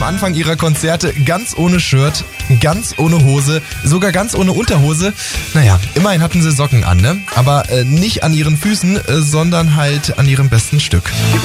Anfang ihrer Konzerte ganz ohne Shirt, ganz ohne Hose, sogar ganz ohne Unterhose. Naja, immerhin hatten sie Socken an, ne? Aber nicht an ihren Füßen, sondern halt an ihrem besten Stück.